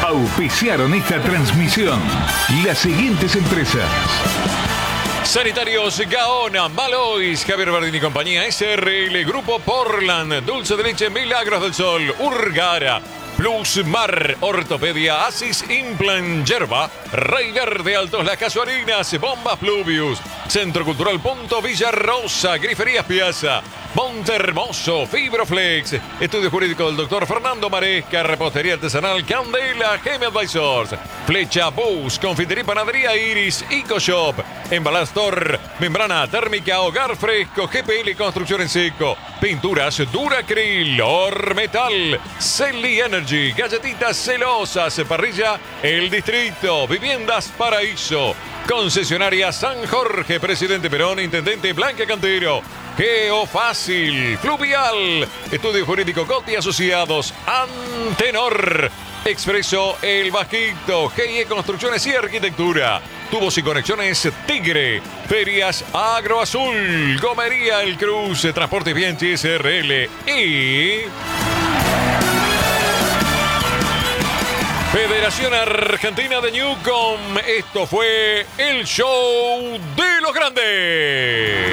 auspiciaron esta transmisión las siguientes empresas: Sanitarios Gaona, Malois, Javier Bardini y compañía, SRL, Grupo Portland, Dulce de Leche Milagros del Sol, Urgara, Plus Mar, Ortopedia, Asis Implant, Yerba, Rey Verde, Altos Las Casuarinas, Bombas Pluvius, Centro Cultural Punto Villa Rosa, Griferías Piazza, Monte Hermoso, Fibroflex, Estudio Jurídico del Dr. Fernando Maresca, Repostería Artesanal Candela, Gem Advisors, Flecha Bus, Confitería y Panadería Iris, EcoShop, Embalastor, Membrana Térmica, Hogar Fresco, GPL Construcción en Seco, Pinturas Duracril, Ormetal, Celi Energy, Galletitas Celosas, Parrilla El Distrito, Viviendas Paraíso, Concesionaria San Jorge, Presidente Perón, Intendente Blanca Cantero, Geofácil, Fluvial, Estudio Jurídico Cotti Asociados, Antenor, Expreso El Vasquito, GIE Construcciones y Arquitectura, Tubos y Conexiones Tigre, Ferias Agro Azul, Gomería El Cruz, Transporte Bianchi SRL y Federación Argentina de Newcom. Esto fue el show de los grandes.